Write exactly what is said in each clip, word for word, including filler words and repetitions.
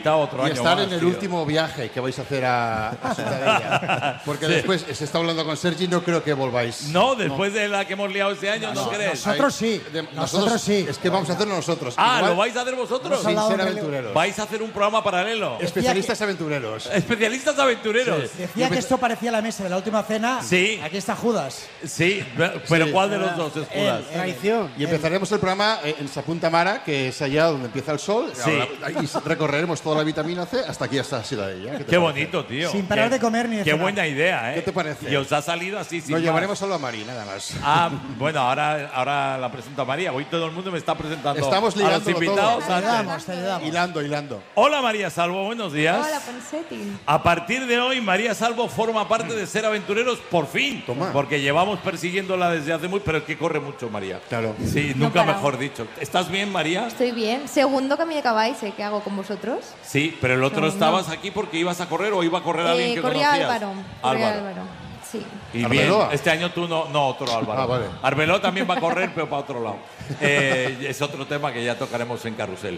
Otro y año estar más, en el tío. último viaje que vais a hacer a, a Ciutadella. Porque sí. después se está hablando con Sergi, no creo que volváis. No, después no. de la que hemos liado este año, ¿no, no crees? Nosotros sí. De, nosotros, nosotros sí. Es que vamos a hacerlo nosotros. Ah, Igual, ¿lo vais a hacer vosotros? Sin ser aventureros. Vais a hacer un programa paralelo. Especialistas que, aventureros. Especialistas aventureros. Sí. Decía que esto parecía la mesa de la última cena. Sí. Aquí está Judas. Sí, pero sí. ¿cuál de los dos es Judas? Traición. Y empezaremos el programa en Sapunta Mara, que es allá donde empieza el sol. Sí. Y recorreremos toda la vitamina C hasta aquí, hasta Ciudadella. ¿Qué, Qué bonito, tío. Sin parar qué, de comer ni de Qué cenar. buena idea, ¿eh? ¿Qué te parece? Y os ha salido así, sin Nos más. llevaremos solo a Mari, nada más. Ah, bueno, ahora, ahora la presento a María. Hoy todo el mundo me está presentando Estamos a los invitados. Te ayudamos, te ayudamos. Hilando, hilando. Hola, María Salvo, buenos días. Hola, Ponseti. A partir de hoy, María Salvo forma parte de Ser Aventureros por fin. Toma. Porque llevamos persiguiéndola desde hace muy… Pero es que corre mucho, María. Claro. Sí, No nunca paramos. mejor dicho. ¿Estás bien, María? Estoy bien. Segundo Camino de Caballos, ¿eh? ¿Qué hago con vosotros? Sí, pero el otro No, estabas no. aquí porque ibas a correr o iba a correr alguien Eh, que corría conocías. Álvaro. Corría Álvaro. Álvaro. Sí. Y bien, ¿Arbeloa? este año tú no, no otro Álvaro. Ah, vale. Arbeloa también va a correr, pero para otro lado. Eh, es otro tema que ya tocaremos en Carrusel.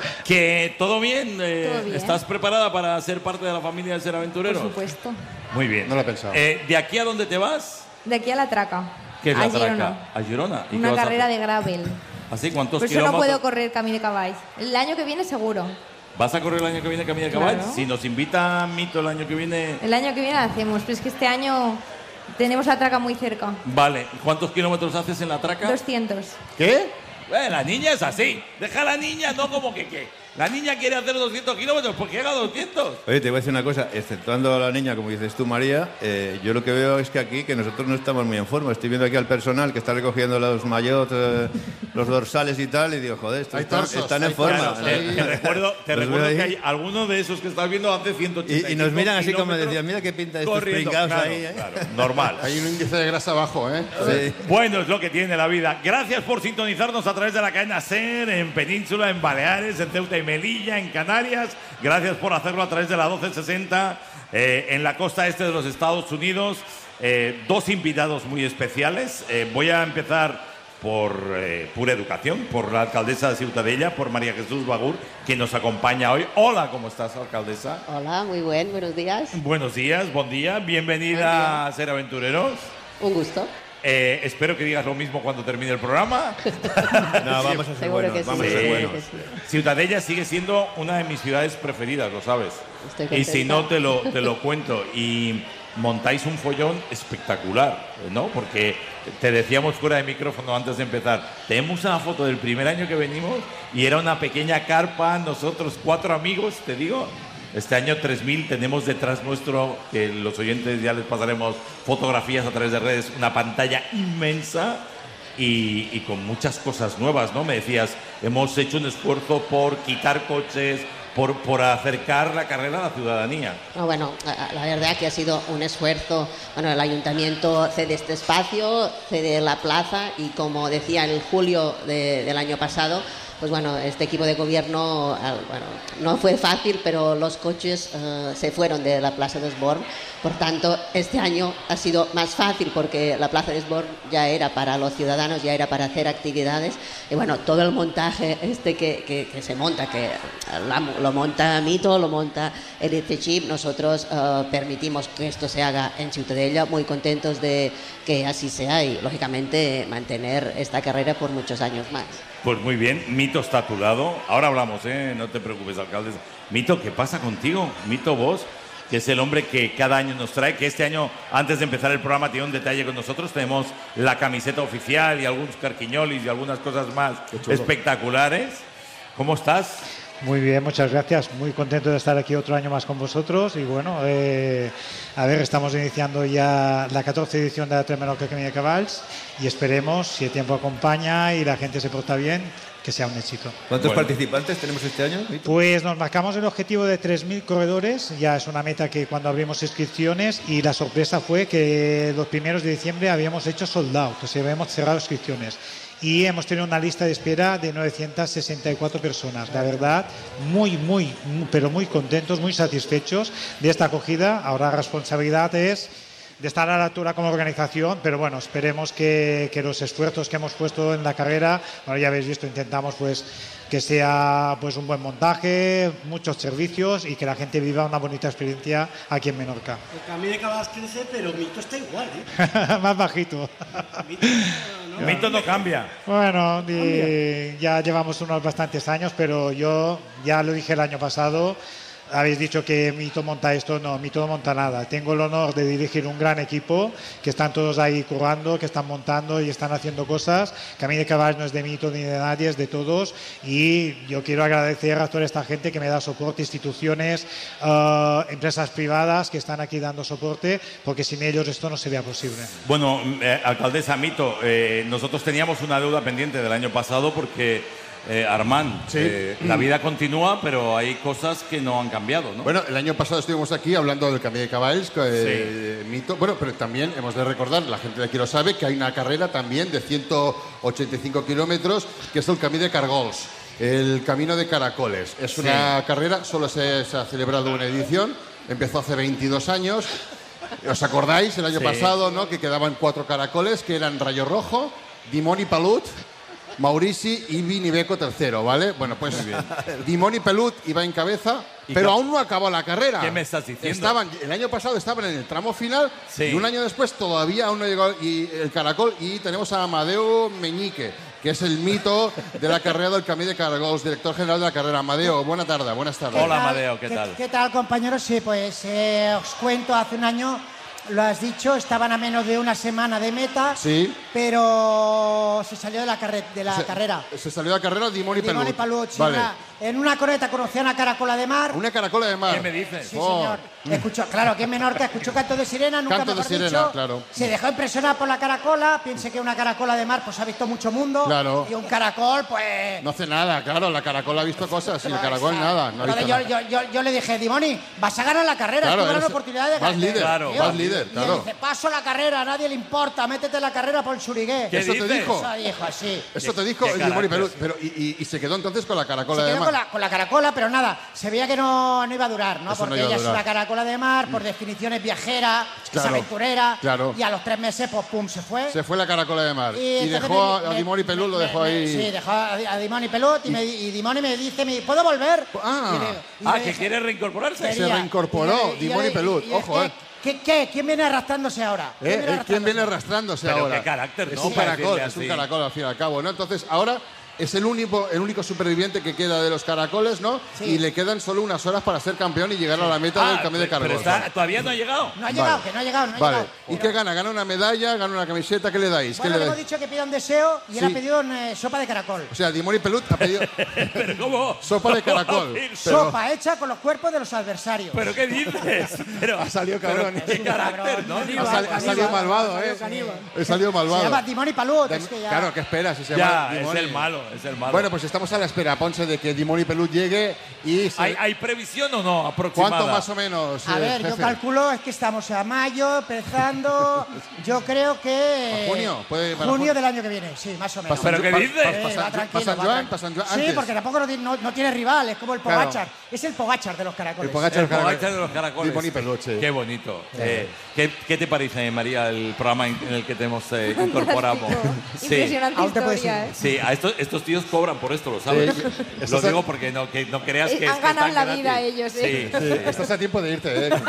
Que todo bien, eh, Todo bien. ¿estás preparada para ser parte de la familia de Ser Por Aventureros? supuesto. Muy bien. No lo he pensado. Eh, ¿De aquí a dónde te vas? De aquí a la traca. ¿Qué es la a traca? Girona. ¿A Girona? ¿Y qué Una vas a carrera hacer? de gravel. ¿Así? ¿Cuántos Por eso no kilómetros? puedo correr Camino de Caballos. El año que viene seguro. ¿Vas a correr el año que viene Camino de Claro. Caballos? Si nos invita Mito el año que viene… El año que viene la hacemos, pero es que este año tenemos la traca muy cerca. Vale. ¿Cuántos kilómetros haces en la traca? doscientos. ¿Qué? Eh, la niña es así. Deja a la niña, no como que qué. La niña quiere hacer doscientos kilómetros, pues que haga doscientos. Oye, te voy a decir una cosa, exceptuando a la niña, como dices tú, María, eh, yo lo que veo es que aquí, que nosotros no estamos muy en forma. Estoy viendo aquí al personal que está recogiendo los maillots, eh, los dorsales y tal, y digo, joder, estos Hay están, torsos, están hay en forma. torsos, Te, ahí. te recuerdo, te Los recuerdo veo que ahí. hay algunos de esos que estás viendo hace ciento ochenta Y, y nos miran así como decían, mira qué pinta estos corriendo. pringados Claro, ahí, ¿eh? claro, normal. Hay un índice de grasa bajo, ¿eh? Sí. Bueno, es lo que tiene la vida. Gracias por sintonizarnos a través de la cadena SER, en Península, en Baleares, en Ceuta y Melilla, en Canarias. Gracias por hacerlo a través de la doce sesenta, eh, en la costa este de los Estados Unidos. Eh, dos invitados muy especiales. Eh, voy a empezar por eh, Pura Educación, por la alcaldesa de Ciutadella, por María Jesús Bagur, que nos acompaña hoy. Hola, ¿cómo estás, alcaldesa? Hola, muy buen, buenos días. Buenos días, buen día. Bienvenida Buen día. a Ser Aventureros. Un gusto. Eh, espero que digas lo mismo cuando termine el programa. No, vamos a ser Seguro buenos, que sí, vamos a ser Sí. seguro buenos. que sí. Ciutadella sigue siendo una de mis ciudades preferidas, lo sabes. Estoy Y si contenta. no, te lo, te lo cuento. Y montáis un follón espectacular, ¿no? Porque te decíamos fuera de micrófono antes de empezar, tenemos una foto del primer año que venimos y era una pequeña carpa, nosotros cuatro amigos, te digo. Este año tres mil tenemos detrás nuestro, que los oyentes ya les pasaremos fotografías a través de redes, una pantalla inmensa y, y con muchas cosas nuevas, ¿no? Me decías, hemos hecho un esfuerzo por quitar coches, por, por acercar la carrera a la ciudadanía. No, bueno, la la verdad que ha sido un esfuerzo. Bueno, el ayuntamiento cede este espacio, cede la plaza y como decía en julio de- del año pasado, pues bueno, este equipo de gobierno, al- bueno, no fue fácil, pero los coches eh, se fueron de la Plaza de Esborn. Por tanto, este año ha sido más fácil porque la Plaza de Esborn ya era para los ciudadanos, ya era para hacer actividades. Y bueno, todo el montaje este que, que- que se monta, que la- lo monta Mito, lo monta el I C Chip, nosotros eh, permitimos que esto se haga en Ciutadella, muy contentos de que así sea y, lógicamente, mantener esta carrera por muchos años más. Pues muy bien, Mito está a tu lado. Ahora hablamos, ¿eh? No te preocupes, alcalde. Mito, ¿qué pasa contigo? Mito, vos, que es el hombre que cada año nos trae, que este año, antes de empezar el programa, tiene un detalle con nosotros. Tenemos la camiseta oficial y algunos carquiñolis y algunas cosas más espectaculares. ¿Cómo estás? Muy bien, muchas gracias. Muy contento de estar aquí otro año más con vosotros. Y bueno, eh, a ver, estamos iniciando ya la catorce edición de la Tremeroca Camino de Caballos y esperemos, si el tiempo acompaña y la gente se porta bien, que sea un éxito. ¿Cuántos Bueno. participantes tenemos este año? Pues nos marcamos el objetivo de tres mil corredores, ya es una meta que cuando abrimos inscripciones, y la sorpresa fue que los primeros de diciembre habíamos hecho sold out, o sea, habíamos cerrado inscripciones. Y hemos tenido una lista de espera de novecientas sesenta y cuatro personas. La verdad, muy, muy, muy, pero muy contentos, muy satisfechos de esta acogida. Ahora la responsabilidad es de estar a la altura como organización, pero bueno, esperemos que, que los esfuerzos que hemos puesto en la carrera, bueno, ya habéis visto, intentamos pues que sea pues un buen montaje, muchos servicios y que la gente viva una bonita experiencia aquí en Menorca. El Camí de Cabals crece, pero Mito está igual, ¿eh? Más bajito. Mito no, no, Mito no cambia. Bueno, y ya llevamos unos bastantes años, pero yo ya lo dije el año pasado. Habéis dicho que Mito monta esto, no, Mito no monta nada. Tengo el honor de dirigir un gran equipo, que están todos ahí currando, que están montando y están haciendo cosas. Camí de Cabals no es de Mito ni de nadie, es de todos. Y yo quiero agradecer a toda esta gente que me da soporte, instituciones, uh, empresas privadas que están aquí dando soporte, porque sin ellos esto no sería posible. Bueno, eh, alcaldesa Mito, eh, nosotros teníamos una deuda pendiente del año pasado porque... Eh, Armand, Sí. eh, la vida continúa, pero hay cosas que no han cambiado, ¿no? Bueno, el año pasado estuvimos aquí hablando del Camí de Cabals, eh, Mito. Bueno, pero también hemos de recordar, la gente de aquí lo sabe, que hay una carrera también de ciento ochenta y cinco kilómetros, que es el Camí de Cargols, el Camino de Caracoles. Es una Sí. carrera, solo se, se ha celebrado una edición, empezó hace veintidós años. ¿Os acordáis el año Sí. pasado, no? Que quedaban cuatro caracoles, que eran Rayo Rojo, Dimoni Pelut, Maurici y Vinibeco tercero, ¿vale? Bueno, pues Dimoni Pelut iba en cabeza, ¿Y pero qué- aún no acabó la carrera. ¿Qué me estás diciendo? Estaban, el año pasado estaban en el tramo final Sí. y un año después todavía aún no llegó y el caracol. Y tenemos a Amadeo Meñique, que es el mito de la carrera del Camí de Caragols, director general de la carrera. Amadeo, buena tarde, buenas tardes. Hola, Amadeo, ¿qué tal? ¿Qué tal, compañeros? Sí, pues eh, os cuento, hace un año, lo has dicho, estaban a menos de una semana de meta, Sí. pero se salió de la, carre- de la Se- carrera. Se salió de la carrera Dimoni Pelut. Dimoni Pelut, sí, Vale. una- en una coreta conocía una caracola de mar. Una caracola de mar. ¿Qué me dices? Sí, Oh. señor. Escuchó, claro, que en Menorca escuchó canto de sirena, nunca Canto de mejor sirena, dicho. claro. Se dejó impresionar por la caracola, piense que una caracola de mar pues ha visto mucho mundo. Claro. Y un caracol, pues... No hace nada, claro, la caracola ha visto cosas y el caracol nada. No ha Entonces visto yo, nada. yo, yo, yo le dije, Dimoni, vas a ganar la carrera, Claro, es tu gran eres- oportunidad de vas ganar. líder, Claro, vas líder, Y claro. él dice, paso la carrera, a nadie le importa, métete en la carrera por el Surigué. ¿Qué Eso te dices? dijo. Eso dijo así. Eso te dijo qué el Dimoni carácter. Pelut. Pero, y, y- y se quedó entonces con la Se caracola de quedó mar. con la, con la caracola, pero nada, se veía que no, no iba a durar, ¿no? Eso no Porque iba a ella es durar. una caracola de mar, por definición es viajera, es Claro, aventurera, claro. y a los tres meses, pues pum, se fue. Se fue la caracola de mar. Y, entonces dejó me- a, a me- Dimoni Pelut, lo me- dejó me- ahí. Sí, dejó a, a Dimoni Pelut y, me, y Dimoni me dice, me, ¿puedo volver? Ah. Y le- y Ah, le que dije, quiere reincorporarse. Se quería. reincorporó, Y yo le- y yo Dimoni le- Pelut, y yo, ojo, ¿qué- eh. ¿Qué, qué? ¿Quién viene arrastrándose ahora? ¿Eh? viene ¿Eh? ¿Quién viene arrastrándose? arrastrándose Pero ahora? qué carácter, es ¿no? un Para caracol, decirle es un así. caracol al fin y al cabo, ¿no? Entonces ahora es el único, el único superviviente que queda de los caracoles, ¿no? Sí. Y le quedan solo unas horas para ser campeón y llegar a la meta del Ah, Camí de pero Cargos. está- todavía no ha llegado. No ha llegado, Vale. que no ha llegado, no ha Vale. llegado. ¿Y qué gana? ¿Gana una medalla? ¿Gana una camiseta? ¿Qué le dais? ¿Qué Bueno, le le hemos dais? dicho que pida un deseo y él Sí. ha pedido eh, sopa de caracol. O sea, Dimoni Pelut ha pedido Pero ¿cómo? sopa de caracol. ¿Cómo? Pero- Sopa hecha con los cuerpos de los adversarios. ¿Pero qué dices? Pero, Ha salido pero cabrón. qué Es un carácter, cabrón. ¿no? ha, Digo, sali- ha salido malvado, ¿eh? He salido Se llama malvado. Dimoni Pelut, Da- es que ya... Claro, ¿qué esperas? Si se Ya, llama es Dimoni. el malo, es el malo. Bueno, pues estamos a la espera, Ponce, de que Dimoni Pelut llegue y... se- ¿Hay, ¿Hay previsión o no aproximada? ¿Cuánto más o menos, A eh, ver, yo jefe? calculo, es que estamos a mayo, empezando, yo creo que... ¿A junio? ¿Puede para junio junio? del año que viene, sí, más o menos. Pa- ¿Pero qué pa- dices? pa- Sí, pa- va pa- tranquilo, pa- San va Joan, tranquilo. pa' San Joan, Sí, antes. porque tampoco no, tiene- no- no tiene rival, es como el Claro. Pogachar. Es el Pogachar de los El caracoles. Pogacar El Pogacar de los caracoles. Dimoni Pelut, sí. Qué bonito. Eh, ¿qué, ¿Qué te parece, María, el programa en en el que te hemos eh, incorporamos? Sí. Impresionante Aún te puedes historia, ¿eh? Sí, a estos, estos tíos cobran por esto, lo sabes. Sí. Lo Estás- digo porque no, que no creas Eh, que han es que ganado están la vida gratis. ellos, Sí, ¿eh? sí. Estás a tiempo de irte, ¿eh?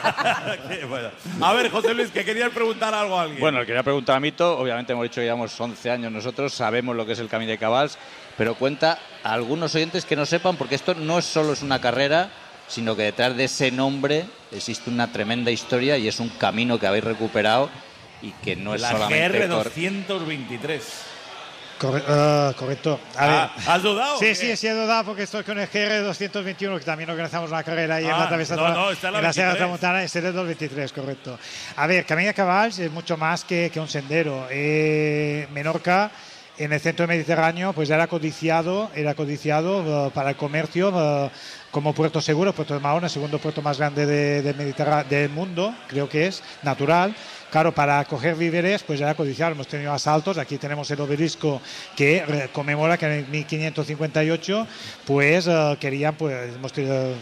Qué bueno. A ver, José Luis, que querías preguntar algo a alguien. Bueno, le quería preguntar a Mito, obviamente hemos dicho que llevamos once años nosotros, sabemos lo que es el Camí de Cabals, pero cuenta a algunos oyentes que no sepan, porque esto no es solo es una carrera, sino que detrás de ese nombre existe una tremenda historia y es un camino que habéis recuperado y que no es la G solamente... R cor- doscientos veintitrés. Corre- ah, correcto. A ver. Ah, ¿has dudado? Sí, o qué? sí, sí he dudado porque estoy con el G R doscientos veintiuno, que también organizamos una carrera ahí en Ah, la Travesa no, no, está en la en la Sierra veintitrés. Tramontana, es el doscientos veintitrés, correcto. A ver, Camí de Cabals es mucho más que, que un sendero. Eh, Menorca, en el centro mediterráneo, pues era codiciado, era codiciado eh, para el comercio eh, como puerto seguro, Puerto de Mahón, el segundo puerto más grande de, de Mediterrá- del mundo, creo que es, natural. Claro, para coger víveres, pues era codiciado. Hemos tenido asaltos. Aquí tenemos el obelisco que eh, conmemora que en el mil quinientos cincuenta y ocho, pues eh, querían, pues hemos tenido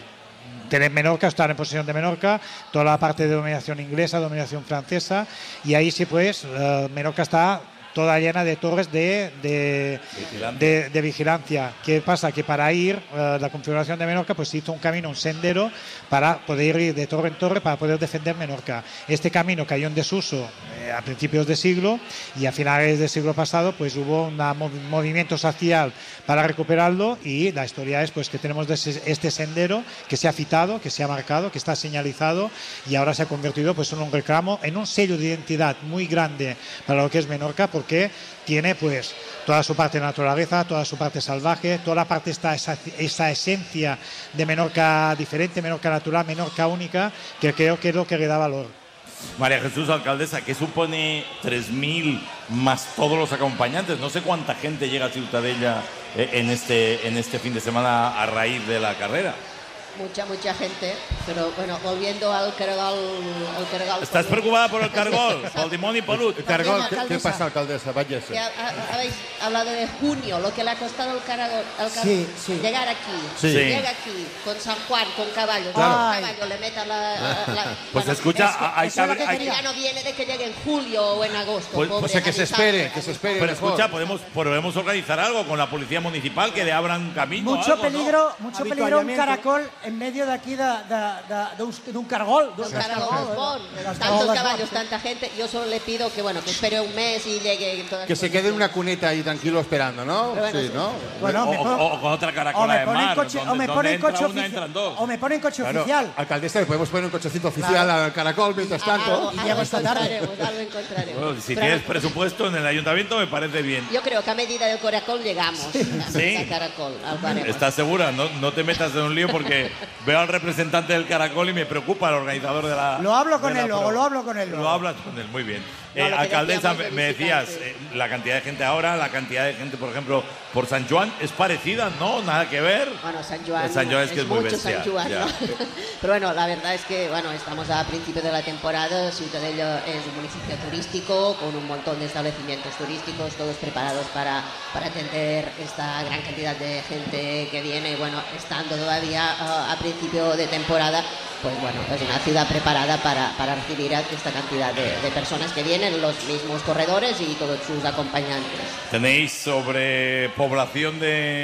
tener Menorca, estar en posesión de Menorca, toda la parte de dominación inglesa, dominación francesa, y ahí sí pues uh, Menorca está toda llena de torres de, de, de, de vigilancia. ¿Qué pasa? Que para ir, uh, la configuración de Menorca, pues se hizo un camino, un sendero, para poder ir de torre en torre, para poder defender Menorca. Este camino cayó en desuso eh, a principios de siglo, y a finales del siglo pasado pues hubo un mov movimiento social para recuperarlo, y la historia es pues que tenemos este sendero que se ha fitado, que se ha marcado, que está señalizado, y ahora se ha convertido pues en un reclamo, en un sello de identidad muy grande para lo que es Menorca, porque tiene pues toda su parte de naturaleza, toda su parte salvaje, toda la parte esta, esa, esa esencia de Menorca diferente, Menorca natural, Menorca única, que creo que es lo que le da valor. María Jesús, alcaldesa, ¿qué supone tres mil más todos los acompañantes? No sé cuánta gente llega a Ciutadella en este, en este fin de semana a raíz de la carrera. Mucha, mucha gente, pero bueno, volviendo al cargol... Al cargol ¿Estás preocupada por el cargol? Por el demonio y Polut. Cargol, ¿qué, ¿qué pasa, alcaldesa? Váyase. Ya, a, habéis hablado de junio, lo que le ha costado al cargol, al cargol sí, sí. llegar aquí. Sí. Llega aquí, con San Juan, con caballos. Claro. Con caballo, le meta la... la, la pues bueno, escucha, es que hay eso es lo que hay- quería. ya no viene de que llegue en julio o en agosto. Pues- pobre, O sea, que se avisado, espere, que se espere. Pero mejor. escucha, podemos, podemos organizar algo con la policía municipal, que le abran camino. Mucho algo, ¿no? peligro, mucho peligro un Avituallamiento. caracol en medio de aquí de, de, de, de, un, de un cargol. Los d'un caragol, cargol, bon, de las tantos bolas, caballos, sí. tanta gente. Yo solo le pido que bueno que espere un mes y llegue. en todas Que se quede en una cuneta ahí tranquilo esperando, ¿no? Pero bueno, Sí, sí. ¿no? Bueno, O, me pon- o- o con otra o caracola me de ponen mar, coche, donde, o me donde ponen entra coche una, ofici- entran dos. o me ponen coche Claro, oficial. alcaldesa, le podemos poner un cochecito oficial al caracol mientras tanto. Algo, Y algo llego esta tarde. encontraremos, algo encontraremos. Bueno, si Pero tienes presupuesto en el ayuntamiento me parece bien. yo creo que a medida del caracol llegamos a, Sí. a caracol. Al baremo. ¿Estás segura? No, no te metas en un lío porque veo al representante del caracol y me preocupa el organizador de la... Lo hablo con de la él luego, pro. lo hablo con él luego. Lo hablas con él, muy bien. No, Eh, lo que alcaldesa, decíamos de me decías, visitantes. eh, la cantidad de gente ahora, la cantidad de gente, por ejemplo, por San Juan, ¿es parecida? ¿No? ¿Nada que ver? Bueno, San Juan, San Juan es que es muy mucho bestia, San Juan, ya. ¿no? Pero bueno, la verdad es que bueno, estamos a principio de la temporada. Ciutadella es un municipio turístico con un montón de establecimientos turísticos, todos preparados para, para atender esta gran cantidad de gente que viene. Y bueno, estando todavía uh, a principio de temporada, pues bueno, es una ciudad preparada para, para recibir a esta cantidad de, de personas que vienen, los mismos corredores y todos sus acompañantes. ¿Tenéis sobrepoblación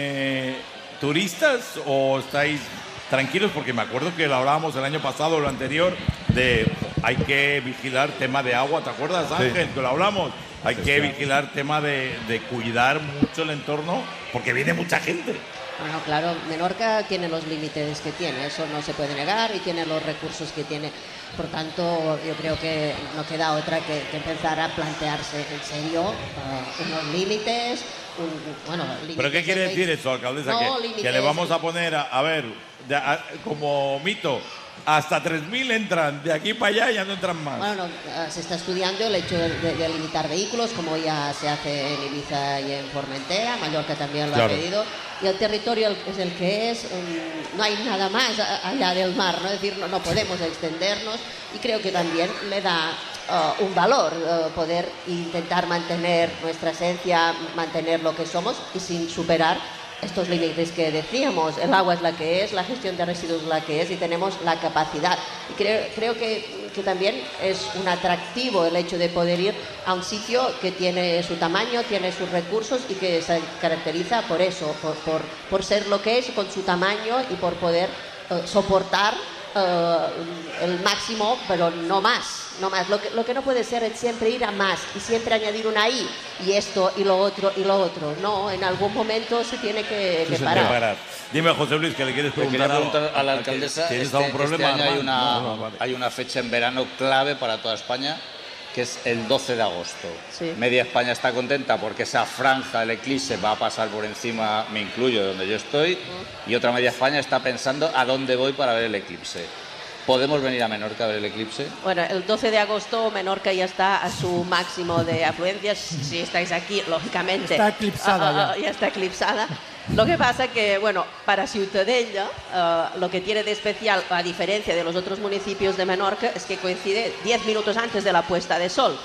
de turistas o estáis tranquilos? Porque me acuerdo que lo hablábamos el año pasado o lo anterior de hay que vigilar tema de agua, ¿te acuerdas, Ángel? Que lo hablamos. Hay que vigilar tema de, de cuidar mucho el entorno porque viene mucha gente. Bueno, claro, Menorca tiene los límites que tiene, eso no se puede negar, y tiene los recursos que tiene. Por tanto, yo creo que no queda otra que, que empezar a plantearse en serio uh, unos límites. Un, bueno, límites ¿Pero qué quiere de- decir eso, alcaldesa? No, que, límites. que le vamos a poner, a, a ver, de- a- como mito, hasta tres mil entran, de aquí para allá ya no entran más. Bueno, no, uh, se está estudiando el hecho de, de- de limitar vehículos, como ya se hace en Ibiza y en Formentera. Mallorca también lo Claro. ha pedido. Y el territorio es el que es, um, no hay nada más a- allá del mar, ¿no? Es decir, no, no podemos extendernos, y creo que también le da uh, un valor uh, poder intentar mantener nuestra esencia, mantener lo que somos y sin superar estos límites que decíamos. El agua es la que es, la gestión de residuos es la que es, y tenemos la capacidad. Y creo, creo que, que también es un atractivo el hecho de poder ir a un sitio que tiene su tamaño, tiene sus recursos y que se caracteriza por eso, por, por, por ser lo que es, con su tamaño, y por poder eh, soportar eh, el máximo, pero no más. No más. Lo que, lo que no puede ser es siempre ir a más y siempre añadir una I, y esto y lo otro y lo otro. No, en algún momento se tiene que, que Se parar. puede parar. Dime, José Luis, que le quieres Le preguntar, quería preguntar algo. a la alcaldesa, ¿Tienes este, algún problema? este año hay Armando? una, No, no, vale. hay una fecha en verano clave para toda España, que es el doce de agosto. Sí. Media España está contenta porque esa franja del eclipse va a pasar por encima, me incluyo, de donde yo estoy, y otra media España está pensando a dónde voy para ver el eclipse. ¿Podemos venir a Menorca a ver el eclipse? Bueno, el doce de agosto Menorca ya está a su máximo de afluencias. Si estáis aquí, lógicamente. Está eclipsada ah, ah, ya. está eclipsada. Lo que pasa que, bueno, para Ciutadella, uh, lo que tiene de especial, a diferencia de los otros municipios de Menorca, es que coincide diez minutos antes de la puesta de sol.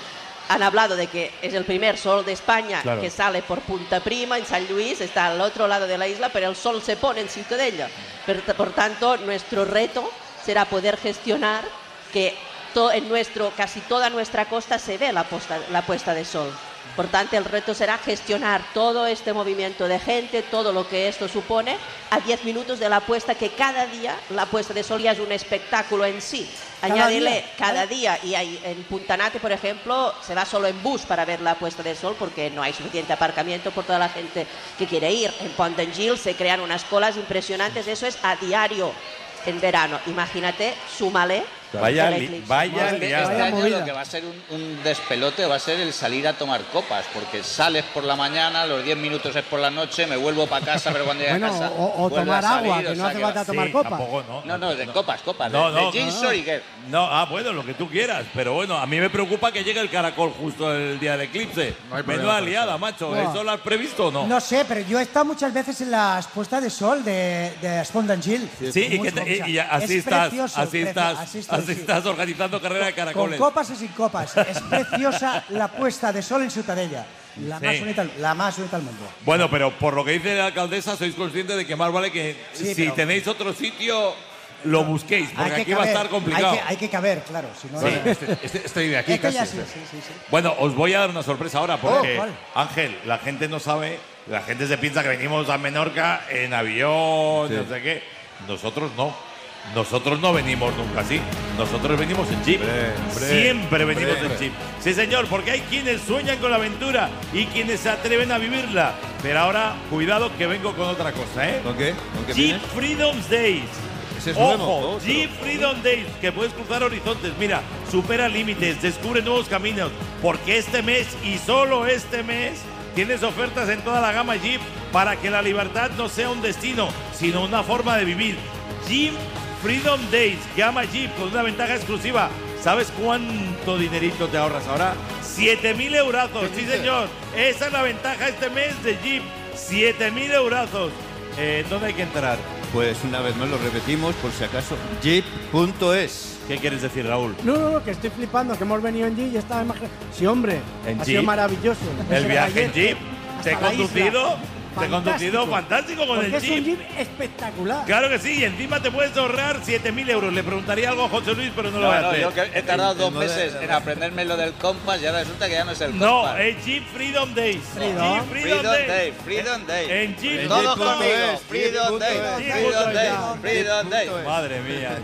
han hablado de que es el primer sol de España Claro. que sale por Punta Prima, en San Luis, está al otro lado de la isla, pero el sol se pone en Ciutadella. Por, por tanto, nuestro reto será poder gestionar que to, en nuestro, casi toda nuestra costa se ve la, posta, la puesta de sol. Por tanto, el reto será gestionar todo este movimiento de gente, todo lo que esto supone, a diez minutos de la puesta, que cada día la puesta de sol ya es un espectáculo en sí. Cada Añádele día, cada día, y hay, en Puntanate, por ejemplo, se va solo en bus para ver la puesta de sol porque no hay suficiente aparcamiento por toda la gente que quiere ir. En Pont d'Angil se crean unas colas impresionantes, eso es a diario en verano. Imagínate, súmale. Vaya, el li- eclipse. vaya Este, liada. este año movida. lo que va a ser un, un despelote va a ser el salir a tomar copas, porque sales por la mañana, los diez minutos es por la noche, me vuelvo para casa, pero cuando llegue Bueno, a casa o, o vuelvo a tomar agua, salir, que o no sea hace que falta va- tomar Sí, copa. tampoco, no. No, no, de copas, copas, No, de, no, de gin no. Soriger. No, ah, bueno, lo que tú quieras, pero bueno, a mí me preocupa que llegue el caracol justo el día del eclipse. No hay problema Menuda con liada, eso. macho. Buah. ¿Eso lo has previsto o no? No sé, pero yo he estado muchas veces en las puestas de sol de, de Pont d'Angil. Sí, y, que te- y- y así Es estás, precioso, así precio- estás, así estoy, así sí. estás organizando carrera de Con caracoles. copas o sin copas. Es preciosa la puesta de sol en Ciutadella. La, Sí. más bonita, la más bonita del mundo. Bueno, pero por lo que dice la alcaldesa, sois conscientes de que más vale que Sí, si pero- tenéis otro sitio, lo busquéis, porque Hay que aquí va a caber, estar complicado. Hay que, hay que caber, claro. Si no, Sí. no- Este, este, este de aquí Es que ya casi. sí, o sea. sí, sí, sí. Bueno, os voy a dar una sorpresa ahora, porque, Oh, ¿cuál? Ángel, la gente no sabe, la gente se piensa que venimos a Menorca en avión, Sí. no sé qué. Nosotros no. Nosotros no venimos nunca así. Nosotros venimos en jeep. Hombre, hombre, Siempre venimos hombre. en jeep. Sí, señor, porque hay quienes sueñan con la aventura y quienes se atreven a vivirla. Pero ahora, cuidado que vengo con otra cosa, ¿eh? ¿Con qué? ¿Con qué Jeep vienes? Freedom Days. Ese es Ojo, nuevo, otro. Jeep Freedom Days, que puedes cruzar horizontes. Mira, supera límites, descubre nuevos caminos. Porque este mes y solo este mes tienes ofertas en toda la gama Jeep para que la libertad no sea un destino, sino una forma de vivir. Jeep Freedom Days, llama Jeep con una ventaja exclusiva. ¿Sabes cuánto dinerito te ahorras ahora? siete mil eurazos, sí señor. Esa es la ventaja este mes de Jeep. siete mil eurazos. Eh, ¿Dónde hay que entrar? Pues una vez más lo repetimos, por si acaso. jeep punto es. ¿Qué quieres decir, Raúl? No, no, no, que estoy flipando, que hemos venido en Jeep y estaba imaginando. Sí, hombre, En ha sido Jeep. maravilloso. El viaje en Ayer, Jeep. hasta Te he la conducido, isla. te he conducido fantástico con Porque el es un Jeep. Jeep espectacular. Claro que sí, y encima te puedes ahorrar siete mil euros. Le preguntaría algo a José Luis, pero no, lo No, voy a no, hacer. yo que he tardado El- dos el modelo- meses en aprenderme lo del compás y ahora resulta que ya no es el No, compás. es Jeep Freedom Days. Freedom. Jeep Freedom, Freedom Days. Day, Freedom Day. En Jeep. En Todo Jeep punto conmigo. es, Freedom Jeep Day, punto es. Freedom Day, Jeep Freedom Day. Madre mía.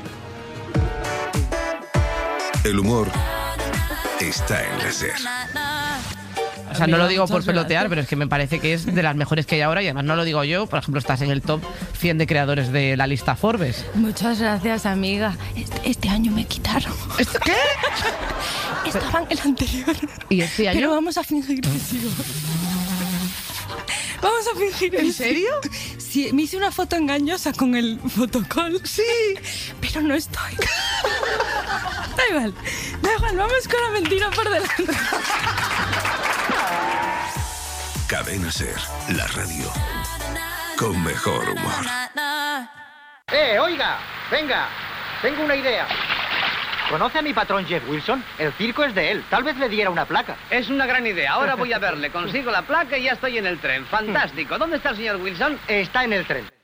El humor está en la SER. O sea, no lo digo por pelotear, pero es que me parece que es de las mejores que hay ahora y además no lo digo yo. Por ejemplo, estás en el top cien de creadores de la lista Forbes. Muchas gracias, amiga. Este, este año me quitaron. ¿Esto qué? Estaba en el anterior. ¿Y este año? Pero vamos a fingir que sigo. Vamos a fingir. ¿En serio? Sí, me hice una foto engañosa con el fotocall. Sí. Pero no estoy. Da igual. Da igual, vamos con la mentira por delante. Cadena SER, la radio con mejor humor. ¡Eh, oiga! Venga, tengo una idea. ¿Conoce a mi patrón Jeff Wilson? El circo es de él. Tal vez le diera una placa. Es una gran idea. Ahora voy a verle. Consigo la placa y ya estoy en el tren. Fantástico. ¿Dónde está el señor Wilson? Está en el tren.